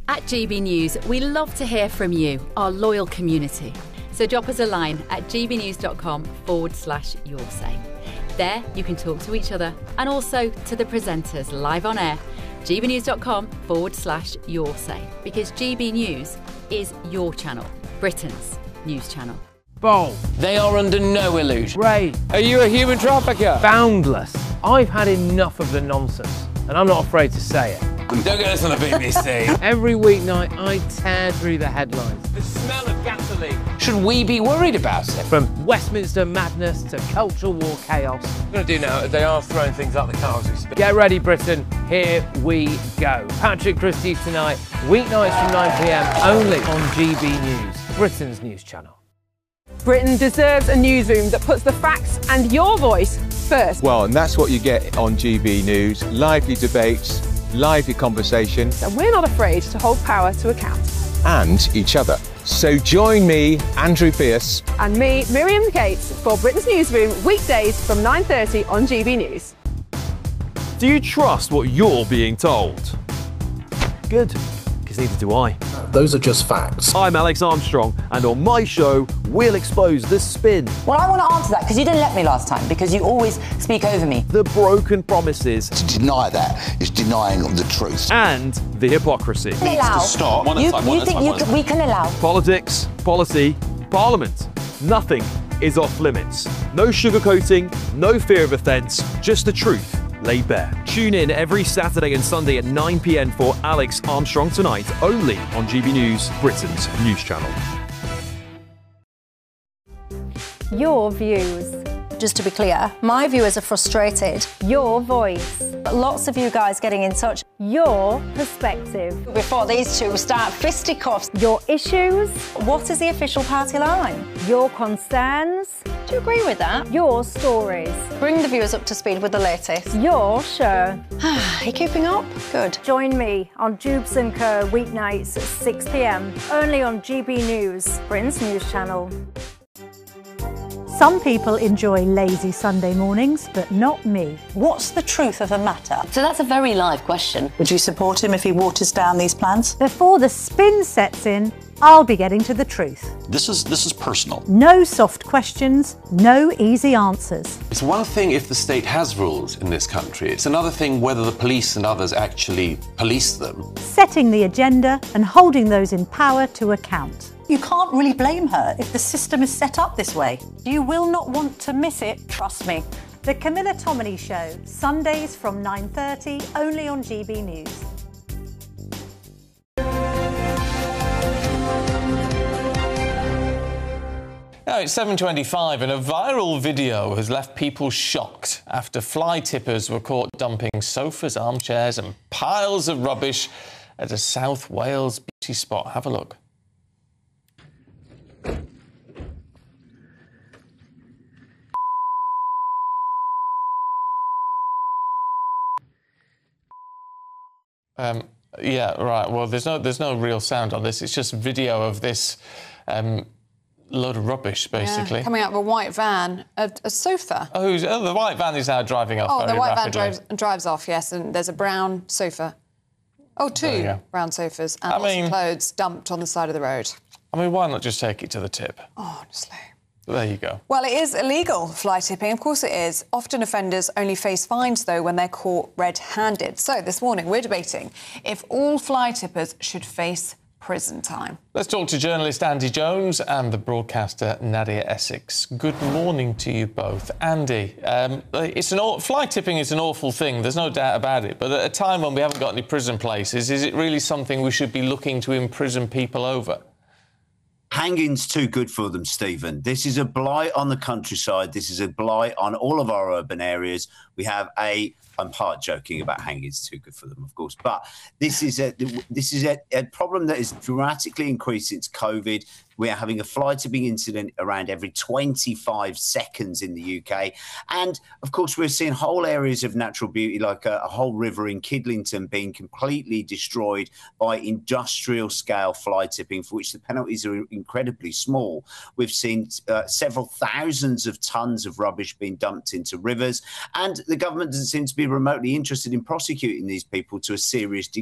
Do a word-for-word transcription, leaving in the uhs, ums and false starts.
At G B News, we love to hear from you, our loyal community. So drop us a line at gbnews.com forward slash your say. There you can talk to each other and also to the presenters live on air. gbnews.com forward slash your say. Because G B News is your channel, Britain's news channel. Bold. They are under no illusion. Ray. Are you a human trafficker? Boundless. I've had enough of the nonsense, and I'm not afraid to say it. Don't get us on the B B C. Every weeknight, I tear through the headlines. The smell of gasoline. Should we be worried about it? From Westminster madness to cultural war chaos. What I'm going to do now, they are throwing things out the car as we speak. Get ready, Britain. Here we go. Patrick Christie's tonight, weeknights from nine p m, only on G B News, Britain's news channel. Britain deserves a newsroom that puts the facts and your voice first. Well, and that's what you get on G B News. Lively debates, lively conversation. And we're not afraid to hold power to account. And each other. So join me, Andrew Pierce. And me, Miriam Cates, for Britain's Newsroom, weekdays from nine thirty on G B News. Do you trust what you're being told? Good, because neither do I. Those are just facts. I'm Alex Armstrong, and on my show, we'll expose the spin. Well, I want to answer that because you didn't let me last time, because you always speak over me. The broken promises. To deny that is denying the truth. And the hypocrisy. Needs allow. to stop. One You, time, you one think time, you one can, time. we can allow? Politics, policy, parliament. Nothing is off limits. No sugarcoating, no fear of offence, just the truth laid bare. Tune in every Saturday and Sunday at nine p m for Alex Armstrong Tonight, only on G B News, Britain's news channel. Your views. Just to be clear, my viewers are frustrated. Your voice. Lots of you guys getting in touch. Your perspective. Before these two start fisticuffs. Your issues. What is the official party line? Your concerns. Do you agree with that? Your stories. Bring the viewers up to speed with the latest. Your show. Are you keeping up? Good. Join me on Jubes and Co weeknights at six p m, only on G B News, Britain's news channel. Some people enjoy lazy Sunday mornings, but not me. What's the truth of the matter? So that's a very live question. Would you support him if he waters down these plans? Before the spin sets in, I'll be getting to the truth. This is this is personal. No soft questions, no easy answers. It's one thing if the state has rules in this country. It's another thing whether the police and others actually police them. Setting the agenda and holding those in power to account. You can't really blame her if the system is set up this way. You will not want to miss it, trust me. The Camilla Tominey Show, Sundays from nine thirty, only on G B News. Now it's seven twenty-five and a viral video has left people shocked after fly tippers were caught dumping sofas, armchairs and piles of rubbish at a South Wales beauty spot. Have a look. Um, yeah, right. Well, there's no there's no real sound on this. It's just video of this um, load of rubbish, basically. Yeah, coming out of a white van, a, a sofa. Oh, who's, oh, the white van is now driving off. Oh, very the white rapidly. van drives, drives off, yes, and there's a brown sofa. Oh, two brown sofas and I lots mean, of clothes dumped on the side of the road. I mean, why not just take it to the tip? Oh, honestly. There you go. Well, it is illegal, fly tipping. Of course it is. Often offenders only face fines, though, when they're caught red-handed. So this morning we're debating if all fly tippers should face prison time. Let's talk to journalist Andy Jones and the broadcaster Nadia Essex. Good morning to you both. Andy, um, it's an fly tipping is an awful thing, there's no doubt about it, but at a time when we haven't got any prison places, is it really something we should be looking to imprison people over? Hanging's too good for them, Stephen. This is a blight on the countryside. This is a blight on all of our urban areas. We have a... I'm part joking about hanging's too good for them, of course, but this is a this is a, a problem that has dramatically increased since COVID. We are having a fly tipping incident around every twenty-five seconds in the U K. And, of course, we're seeing whole areas of natural beauty, like a, a whole river in Kidlington, being completely destroyed by industrial-scale fly tipping, for which the penalties are incredibly small. We've seen uh, several thousands of tonnes of rubbish being dumped into rivers, and the government doesn't seem to be remotely interested in prosecuting these people to a serious degree.